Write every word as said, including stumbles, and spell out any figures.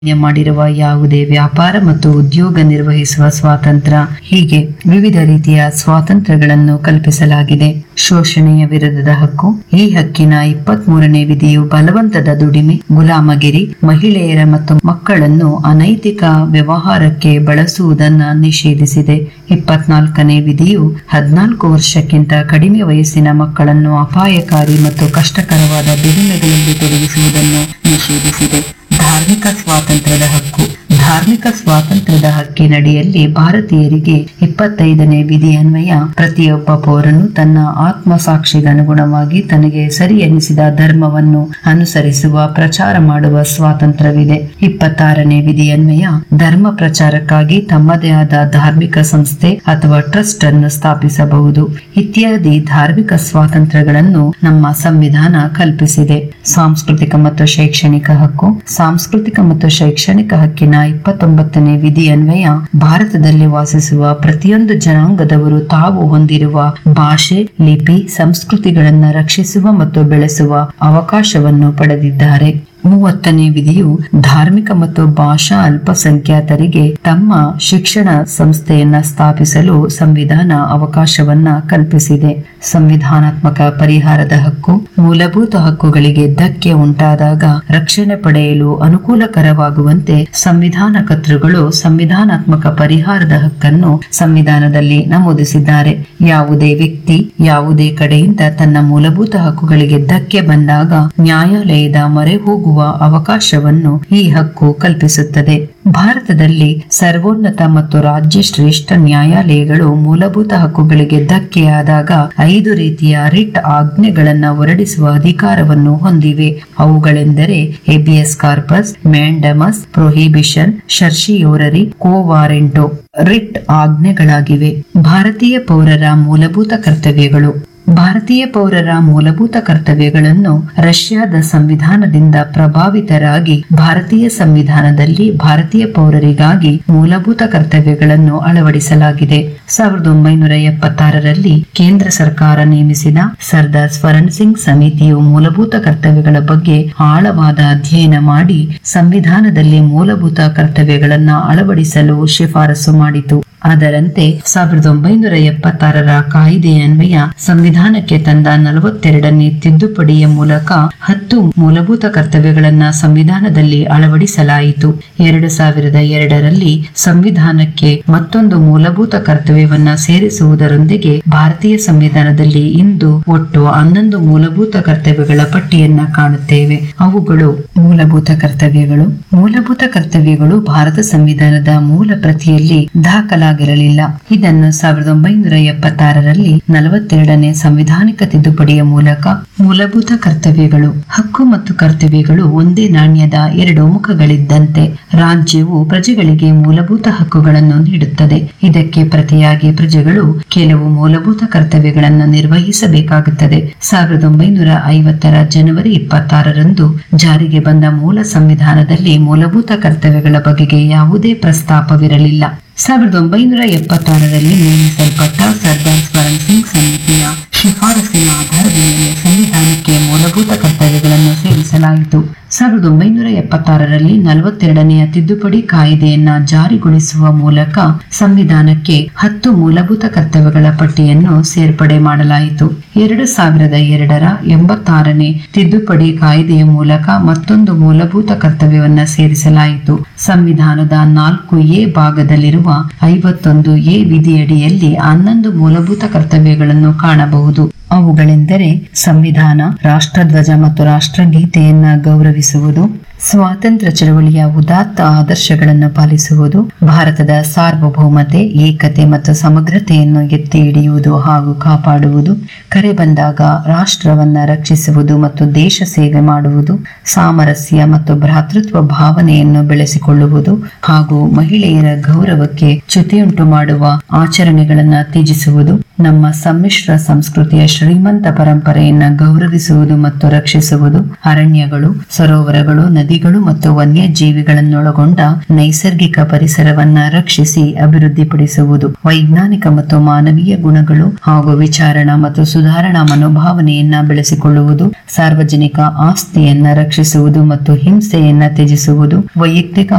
ಮಾಡಿರುವ ಯಾವುದೇ ವ್ಯಾಪಾರ ಮತ್ತು ಉದ್ಯೋಗ ನಿರ್ವಹಿಸುವ ಸ್ವಾತಂತ್ರ್ಯ, ಹೀಗೆ ವಿವಿಧ ರೀತಿಯ ಸ್ವಾತಂತ್ರ್ಯಗಳನ್ನು ಕಲ್ಪಿಸಲಾಗಿದೆ. ಶೋಷಣೆಯ ವಿರುದ್ಧದ ಹಕ್ಕು. ಈ ಹಕ್ಕಿನ ಇಪ್ಪತ್ತ್ ಮೂರನೇ ವಿಧಿಯು ಬಲವಂತದ ದುಡಿಮೆ, ಗುಲಾಮಗಿರಿ, ಮಹಿಳೆಯರ ಮತ್ತು ಮಕ್ಕಳನ್ನು ಅನೈತಿಕ ವ್ಯವಹಾರಕ್ಕೆ ಬಳಸುವುದನ್ನು ನಿಷೇಧಿಸಿದೆ. ಇಪ್ಪತ್ನಾಲ್ಕನೇ ವಿಧಿಯು ಹದಿನಾಲ್ಕು ವರ್ಷಕ್ಕಿಂತ ಕಡಿಮೆ ವಯಸ್ಸಿನ ಮಕ್ಕಳನ್ನು ಅಪಾಯಕಾರಿ ಮತ್ತು ಕಷ್ಟಕರವಾದ ದುಡಿಮೆಗಳಲ್ಲಿ ತೊಡಗಿಸುವುದನ್ನು ನಿಷೇಧಿಸಿದೆ. ಧಾರ್ಮಿಕ ಸ್ವಾತಂತ್ರ್ಯದ ಹಕ್ಕು. ಧಾರ್ಮಿಕ ಸ್ವಾತಂತ್ರ್ಯದ ಹಕ್ಕಿನಡಿಯಲ್ಲಿ ಭಾರತೀಯರಿಗೆ ಇಪ್ಪತ್ತೈದನೇ ವಿಧಿ ಅನ್ವಯ ಪ್ರತಿಯೊಬ್ಬ ಪೌರನು ತನ್ನ ಆತ್ಮಸಾಕ್ಷಿಗನುಗುಣವಾಗಿ ತನಗೆ ಸರಿ ಎನಿಸಿದ ಧರ್ಮವನ್ನು ಅನುಸರಿಸುವ, ಪ್ರಚಾರ ಮಾಡುವ ಸ್ವಾತಂತ್ರ್ಯವಿದೆ. ಇಪ್ಪತ್ತಾರನೇ ವಿಧಿ ಅನ್ವಯ ಧರ್ಮ ಪ್ರಚಾರಕ್ಕಾಗಿ ತಮ್ಮದೇ ಆದ ಧಾರ್ಮಿಕ ಸಂಸ್ಥೆ ಅಥವಾ ಟ್ರಸ್ಟ್ ಅನ್ನು ಸ್ಥಾಪಿಸಬಹುದು. ಇತ್ಯಾದಿ ಧಾರ್ಮಿಕ ಸ್ವಾತಂತ್ರ್ಯಗಳನ್ನು ನಮ್ಮ ಸಂವಿಧಾನ ಕಲ್ಪಿಸಿದೆ. ಸಾಂಸ್ಕೃತಿಕ ಮತ್ತು ಶೈಕ್ಷಣಿಕ ಹಕ್ಕು. ಸಾಂಸ್ಕೃತಿಕ ಮತ್ತು ಶೈಕ್ಷಣಿಕ ಹಕ್ಕಿನ ಇಪ್ಪತ್ತೊಂಬತ್ತನೇ ವಿಧಿ ಅನ್ವಯ ಭಾರತದಲ್ಲಿ ವಾಸಿಸುವ ಪ್ರತಿಯೊಂದು ಜನಾಂಗದವರು ತಾವು ಹೊಂದಿರುವ ಭಾಷೆ, ಲಿಪಿ, ಸಂಸ್ಕೃತಿಗಳನ್ನು ರಕ್ಷಿಸುವ ಮತ್ತು ಬೆಳೆಸುವ ಅವಕಾಶವನ್ನು ಪಡೆದಿದ್ದಾರೆ. ಮೂವತ್ತನೇ ವಿಧಿಯು ಧಾರ್ಮಿಕ ಮತ್ತು ಭಾಷಾ ಅಲ್ಪಸಂಖ್ಯಾತರಿಗೆ ತಮ್ಮ ಶಿಕ್ಷಣ ಸಂಸ್ಥೆಯನ್ನ ಸ್ಥಾಪಿಸಲು ಸಂವಿಧಾನ ಅವಕಾಶವನ್ನ ಕಲ್ಪಿಸಿದೆ. ಸಂವಿಧಾನಾತ್ಮಕ ಪರಿಹಾರದ ಹಕ್ಕು. ಮೂಲಭೂತ ಹಕ್ಕುಗಳಿಗೆ ಧಕ್ಕೆ ಉಂಟಾದಾಗ ರಕ್ಷಣೆ ಪಡೆಯಲು ಅನುಕೂಲಕರವಾಗುವಂತೆ ಸಂವಿಧಾನ ಕರ್ತೃಗಳು ಸಂವಿಧಾನಾತ್ಮಕ ಪರಿಹಾರದ ಹಕ್ಕನ್ನು ಸಂವಿಧಾನದಲ್ಲಿ ನಮೂದಿಸಿದ್ದಾರೆ. ಯಾವುದೇ ವ್ಯಕ್ತಿ ಯಾವುದೇ ಕಡೆಯಿಂದ ತನ್ನ ಮೂಲಭೂತ ಹಕ್ಕುಗಳಿಗೆ ಧಕ್ಕೆ ಬಂದಾಗ ನ್ಯಾಯಾಲಯದ ಮೊರೆ ಹೋಗುವ ಅವಕಾಶವನ್ನು ಈ ಹಕ್ಕು ಕಲ್ಪಿಸುತ್ತದೆ. ಭಾರತದಲ್ಲಿ ಸರ್ವೋನ್ನತ ಮತ್ತು ರಾಜ್ಯ ಶ್ರೇಷ್ಠ ನ್ಯಾಯಾಲಯಗಳು ಮೂಲಭೂತ ಹಕ್ಕುಗಳಿಗೆ ಧಕ್ಕೆಯಾದಾಗ ಐದು ರೀತಿಯ ರಿಟ್ ಆಜ್ಞೆಗಳನ್ನು ಹೊರಡಿಸುವ ಅಧಿಕಾರವನ್ನು ಹೊಂದಿವೆ. ಅವುಗಳೆಂದರೆ ಹೇಬಿಯಸ್ ಕಾರ್ಪಸ್, ಮ್ಯಾಂಡಮಸ್, ಪ್ರೊಹಿಬಿಷನ್, ಸರ್ಶಿಯೋರರಿ, ಕೋ ವಾರೆಂಟೋ. ರಿಟ್ ಆಜ್ಞೆಗಳಾಗಿವೆ. ಭಾರತೀಯ ಪೌರರ ಮೂಲಭೂತ ಕರ್ತವ್ಯಗಳು. ಭಾರತೀಯ ಪೌರರ ಮೂಲಭೂತ ಕರ್ತವ್ಯಗಳನ್ನು ರಷ್ಯಾದ ಸಂವಿಧಾನದಿಂದ ಪ್ರಭಾವಿತರಾಗಿ ಭಾರತೀಯ ಸಂವಿಧಾನದಲ್ಲಿ ಭಾರತೀಯ ಪೌರರಿಗಾಗಿ ಮೂಲಭೂತ ಕರ್ತವ್ಯಗಳನ್ನು ಅಳವಡಿಸಲಾಗಿದೆ. ಸಾವಿರದ ಒಂಬೈನೂರ ಎಪ್ಪತ್ತಾರರಲ್ಲಿ ಕೇಂದ್ರ ಸರ್ಕಾರ ನೇಮಿಸಿದ ಸರ್ದಾರ್ ಸ್ವರಣ್ ಸಿಂಗ್ ಸಮಿತಿಯು ಮೂಲಭೂತ ಕರ್ತವ್ಯಗಳ ಬಗ್ಗೆ ಆಳವಾದ ಅಧ್ಯಯನ ಮಾಡಿ ಸಂವಿಧಾನದಲ್ಲಿ ಮೂಲಭೂತ ಕರ್ತವ್ಯಗಳನ್ನು ಅಳವಡಿಸಲು ಶಿಫಾರಸು ಮಾಡಿತು. ಅದರಂತೆ ಸಾವಿರದ ಒಂಬೈನೂರ ಎಪ್ಪತ್ತಾರರ ಕಾಯ್ದೆ ಅನ್ವಯ ಸಂವಿಧಾನಕ್ಕೆ ತಂದ ನಲವತ್ತೆರಡನೇ ತಿದ್ದುಪಡಿಯ ಮೂಲಕ ಹತ್ತು ಮೂಲಭೂತ ಕರ್ತವ್ಯಗಳನ್ನ ಸಂವಿಧಾನದಲ್ಲಿ ಅಳವಡಿಸಲಾಯಿತು. ಎರಡು ಸಾವಿರದ ಎರಡರಲ್ಲಿ ಸಂವಿಧಾನಕ್ಕೆ ಮತ್ತೊಂದು ಮೂಲಭೂತ ಕರ್ತವ್ಯವನ್ನ ಸೇರಿಸುವುದರೊಂದಿಗೆ ಭಾರತೀಯ ಸಂವಿಧಾನದಲ್ಲಿ ಇಂದು ಒಟ್ಟು ಹನ್ನೊಂದು ಮೂಲಭೂತ ಕರ್ತವ್ಯಗಳ ಪಟ್ಟಿಯನ್ನ ಕಾಣುತ್ತೇವೆ. ಅವುಗಳು ಮೂಲಭೂತ ಕರ್ತವ್ಯಗಳು. ಮೂಲಭೂತ ಕರ್ತವ್ಯಗಳು ಭಾರತ ಸಂವಿಧಾನದ ಮೂಲ ಪ್ರತಿಯಲ್ಲಿ ದಾಖಲಾ ಿರಲಿಲ್ಲ. ಇದನ್ನು ಸಾವಿರದ ಒಂಬೈನೂರ ಎಪ್ಪತ್ತಾರರಲ್ಲಿ ನಲವತ್ತೆರಡನೇ ಸಂವಿಧಾನಿಕ ತಿದ್ದುಪಡಿಯ ಮೂಲಕ ಮೂಲಭೂತ ಕರ್ತವ್ಯಗಳು. ಹಕ್ಕು ಮತ್ತು ಕರ್ತವ್ಯಗಳು ಒಂದೇ ನಾಣ್ಯದ ಎರಡು ಮುಖಗಳಿದ್ದಂತೆ. ರಾಜ್ಯವು ಪ್ರಜೆಗಳಿಗೆ ಮೂಲಭೂತ ಹಕ್ಕುಗಳನ್ನು ನೀಡುತ್ತದೆ. ಇದಕ್ಕೆ ಪ್ರತಿಯಾಗಿ ಪ್ರಜೆಗಳು ಕೆಲವು ಮೂಲಭೂತ ಕರ್ತವ್ಯಗಳನ್ನು ನಿರ್ವಹಿಸಬೇಕಾಗುತ್ತದೆ. ಸಾವಿರದ ಒಂಬೈನೂರ ಐವತ್ತರ ಜನವರಿ ಇಪ್ಪತ್ತಾರರಂದು ಜಾರಿಗೆ ಬಂದ ಮೂಲ ಸಂವಿಧಾನದಲ್ಲಿ ಮೂಲಭೂತ ಕರ್ತವ್ಯಗಳ ಬಗೆಗೆ ಯಾವುದೇ ಪ್ರಸ್ತಾಪವಿರಲಿಲ್ಲ. ಸಾವಿರದ ಒಂಬೈನೂರ ಎಪ್ಪತ್ತಾರರಲ್ಲಿ ನೇಮಿಸಲ್ಪಟ್ಟ ಸರ್ದಾರ್ ಸ್ವರಣ್ ಸಿಂಗ್ ಸಮಿತಿಯ ಶಿಫಾರಸಿನ ಆಧಾರದ ಮೇಲೆ ಸಂವಿಧಾನಕ್ಕೆ ಮೂಲಭೂತ ಕರ್ತವ್ಯಗಳನ್ನು ಸೇರಿಸಲಾಯಿತು. ಸಾವಿರದ ಒಂಬೈನೂರ ಎಪ್ಪತ್ತಾರರಲ್ಲಿ ನಲವತ್ತೆರಡನೆಯ ತಿದ್ದುಪಡಿ ಕಾಯ್ದೆಯನ್ನ ಜಾರಿಗೊಳಿಸುವ ಮೂಲಕ ಸಂವಿಧಾನಕ್ಕೆ ಹತ್ತು ಮೂಲಭೂತ ಕರ್ತವ್ಯಗಳ ಪಟ್ಟಿಯನ್ನು ಸೇರ್ಪಡೆ ಮಾಡಲಾಯಿತು. ಎರಡು ಸಾವಿರದ ಎರಡರ ಎಂಬತ್ತಾರನೇ ತಿದ್ದುಪಡಿ ಕಾಯ್ದೆಯ ಮೂಲಕ ಮತ್ತೊಂದು ಮೂಲಭೂತ ಕರ್ತವ್ಯವನ್ನ ಸೇರಿಸಲಾಯಿತು. ಸಂವಿಧಾನದ ನಾಲ್ಕು ಎ ಭಾಗದಲ್ಲಿರುವ ಐವತ್ತೊಂದು ಎ ವಿಧಿಯಡಿಯಲ್ಲಿ ಹನ್ನೊಂದು ಮೂಲಭೂತ ಕರ್ತವ್ಯಗಳನ್ನು ಕಾಣಬಹುದು. ಅವುಗಳೆಂದರೆ ಸಂವಿಧಾನ, ರಾಷ್ಟ್ರಧ್ವಜ ಮತ್ತು ರಾಷ್ಟ್ರಗೀತೆಯನ್ನ ಗೌರವಿಸುವುದು, ಸ್ವಾತಂತ್ರ್ಯ ಚಳವಳಿಯ ಉದಾತ್ತ ಆದರ್ಶಗಳನ್ನು ಪಾಲಿಸುವುದು, ಭಾರತದ ಸಾರ್ವಭೌಮತೆ, ಏಕತೆ ಮತ್ತು ಸಮಗ್ರತೆಯನ್ನು ಎತ್ತಿ ಹಿಡಿಯುವುದು ಹಾಗೂ ಕಾಪಾಡುವುದು, ಕರೆ ಬಂದಾಗ ರಾಷ್ಟ್ರವನ್ನ ರಕ್ಷಿಸುವುದು ಮತ್ತು ದೇಶ ಸೇವೆ ಮಾಡುವುದು, ಸಾಮರಸ್ಯ ಮತ್ತು ಭ್ರಾತೃತ್ವ ಭಾವನೆಯನ್ನು ಬೆಳೆಸಿಕೊಳ್ಳುವುದು ಹಾಗೂ ಮಹಿಳೆಯರ ಗೌರವಕ್ಕೆ ಚ್ಯುತಿಯುಂಟು ಮಾಡುವ ಆಚರಣೆಗಳನ್ನು ತ್ಯಜಿಸುವುದು, ನಮ್ಮ ಸಮ್ಮಿಶ್ರ ಸಂಸ್ಕೃತಿಯ ಶ್ರೀಮಂತ ಪರಂಪರೆಯನ್ನ ಗೌರವಿಸುವುದು ಮತ್ತು ರಕ್ಷಿಸುವುದು, ಅರಣ್ಯಗಳು, ಸರೋವರಗಳು, ನದಿಗಳು ಮತ್ತು ವನ್ಯಜೀವಿಗಳನ್ನೊಳಗೊಂಡ ನೈಸರ್ಗಿಕ ಪರಿಸರವನ್ನ ರಕ್ಷಿಸಿ ಅಭಿವೃದ್ಧಿಪಡಿಸುವುದು, ವೈಜ್ಞಾನಿಕ ಮತ್ತು ಮಾನವೀಯ ಗುಣಗಳು ಹಾಗೂ ವಿಚಾರಣಾ ಮತ್ತು ಸುಧಾರಣಾ ಮನೋಭಾವನೆಯನ್ನ ಬೆಳೆಸಿಕೊಳ್ಳುವುದು, ಸಾರ್ವಜನಿಕ ಆಸ್ತಿಯನ್ನ ರಕ್ಷಿಸುವುದು ಮತ್ತು ಹಿಂಸೆಯನ್ನ ತ್ಯಜಿಸುವುದು, ವೈಯಕ್ತಿಕ